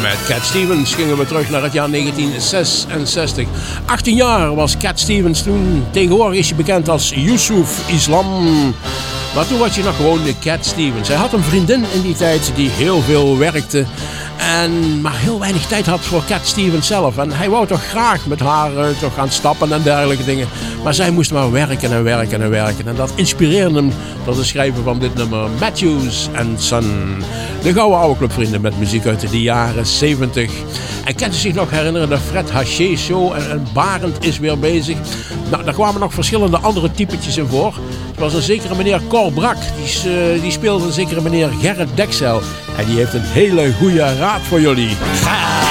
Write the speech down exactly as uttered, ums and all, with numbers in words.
met Cat Stevens gingen we terug naar het jaar negentien zesenzestig. achttien jaar was Cat Stevens toen. Tegenwoordig is hij bekend als Yusuf Islam. Maar toen was je nog gewoon de Cat Stevens. Hij had een vriendin in die tijd die heel veel werkte. En maar heel weinig tijd had voor Cat Stevens zelf. En hij wou toch graag met haar uh, toch gaan stappen en dergelijke dingen. Maar zij moest maar werken en werken en werken. En dat inspireerde hem tot het schrijven van dit nummer. Matthews and Son. De gouden oude clubvrienden met muziek uit de jaren zeventig. En kent u zich nog herinneren de Fred Haché Show en, en Barend is weer bezig. Nou, daar kwamen nog verschillende andere typetjes in voor. Er was een zekere meneer Cor Brak. Die, uh, die speelde een zekere meneer Gerrit Deksel. En die heeft een hele goede raad voor jullie.